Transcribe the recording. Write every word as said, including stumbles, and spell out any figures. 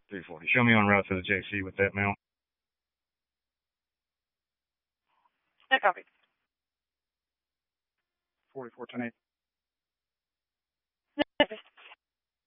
three forty. Show me on route to the J C with that mail. No copy. forty-four ten eight.